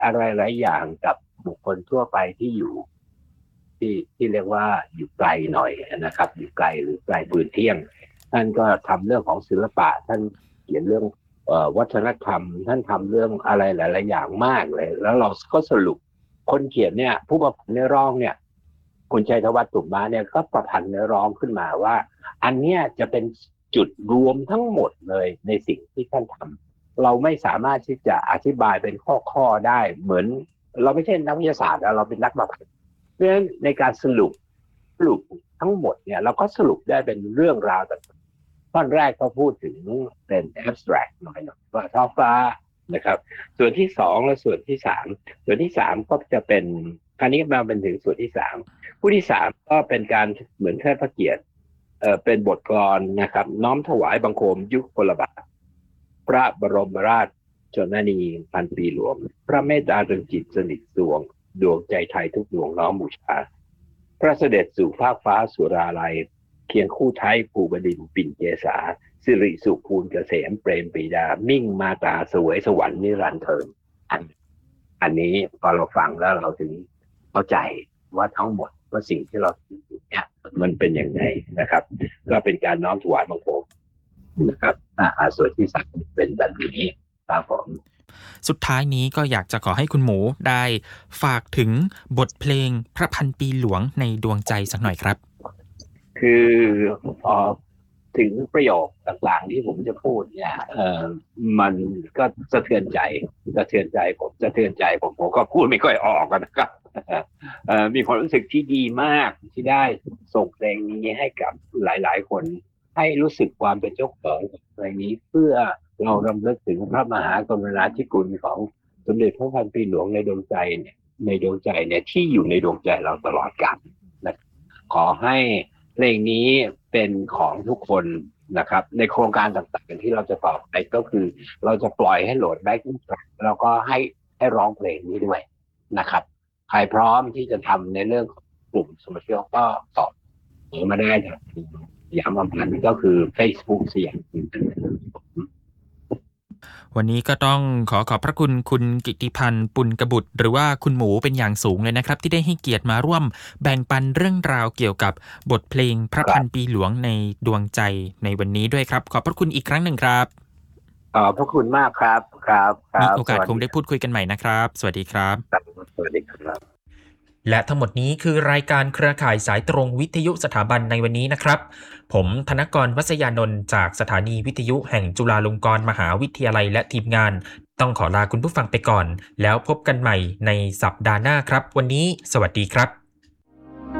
อะไรหลายอย่างกับบุคคลทั่วไปที่อยู่ที่เรียกว่าอยู่ไกลหน่อยนะครับอยู่ไกลหรือไกลปืนเที่ยงท่านก็ทำเรื่องของศิลปะท่านเขียนเรื่องวัฒนธรรมท่านทำเรื่องอะไรหลายๆอย่างมากเลยแล้วเราก็สรุปคนเขียนเนี่ยผู้ประพันธ์เนื้อร้องเนี่ยคุณชัยธวัฒน์ตุ่มม้าเนี่ยก็ประพันธ์เนื้อร้องขึ้นมาว่าอันเนี้ยจะเป็นจุดรวมทั้งหมดเลยในสิ่งที่ท่านทำเราไม่สามารถที่จะอธิบายเป็นข้อได้เหมือนเราไม่ใช่นักวิทยาศาสตร์เราเป็นนักประพันธ์เพราะฉะนั้นในการสรุปทั้งหมดเนี่ยเราก็สรุปได้เป็นเรื่องราวต่างๆตอนแรกก็พูดถึงเป็น abstract หน่อยว่าท้องฟ้านะครับส่วนที่สองและส่วนที่สามก็จะเป็นคราวนี้มาเป็นถึงส่วนที่สามผู้ที่สามก็เป็นการเหมือนเทิดพระเกียรติเป็นบทกลอนนะครับน้อมถวายบังคมยุคพลบาทพระบรมราชชนนีพันปีหลวงพระเมตตาดวงจิตสนิทดวงใจไทยทุกดวงน้อมบูชาพระเสด็จสู่ภาคฟ้าสุราลัยเคียงคู่ไทยภูบดินทร์ปิ่นเกษาสิริสุภูลเกษมเปรมปรีดามิ่งมาตาสวยสวรรค์นิรันดร์เทินอันนี้พอเราฟังแล้วเราถึงเข้าใจว่าทั้งหมดว่าสิ่งที่เราเนี่ยมันเป็นอย่างไรนะครับก็เป็นการน้อมถวายบังคมนะครับส่วนที่สามเป็นแบบนี้ครับผมสุดท้ายนี้ก็อยากจะขอให้คุณหมูได้ฝากถึงบทเพลงพระพันปีหลวงในดวงใจสักหน่อยครับคือพอถึงประโยคต่างๆที่ผมจะพูดเนี่ยมันก็สะเทือนใจผมก็พูดไม่ค่อยออกนะครับมีความรู้สึกที่ดีมากที่ได้ส่งเพลงนี้ให้กับหลายๆคนให้รู้สึกความเป็นเจ้าของเพลงนี้เพื่อเรารำลึกถึงพระมหากรุณาธิคุณของสมเด็จพระพันปีหลวงในดวงใจเนี่ยที่อยู่ในดวงใจเราตลอดกาลนะขอให้เพลงนี้เป็นของทุกคนนะครับในโครงการต่างๆที่เราจะต่อไปก็คือเราจะปล่อยให้โหลดแบ็คอินแทร็กแล้วก็ให้ร้องเพลงนี้ด้วยนะครับใครพร้อมที่จะทำในเรื่องของกลุ่มโซเชียลก็ตอบมาได้ครับย้ำพันก็คือ Facebook เสียงวันนี้ก็ต้องขอบพระคุณคุณกิติพันธ์ปุณกบุตรหรือว่าคุณหมูเป็นอย่างสูงเลยนะครับที่ได้ให้เกียรติมาร่วมแบ่งปันเรื่องราวเกี่ยวกับบทเพลงพระพันปีหลวงในดวงใจในวันนี้ด้วยครับขอบพระคุณอีกครั้งหนึ่งครับขอบพระคุณมากครับมีโอกาสคงได้พูดคุยกันใหม่นะครับสวัสดีครับสวัสดีครับและทั้งหมดนี้คือรายการเครือข่ายสายตรงวิทยุสถาบันในวันนี้นะครับผมธนกร วัษยานนท์จากสถานีวิทยุแห่งจุฬาลงกรณ์มหาวิทยาลัยและทีมงานต้องขอลาคุณผู้ฟังไปก่อนแล้วพบกันใหม่ในสัปดาห์หน้าครับวันนี้สวัสดีครับ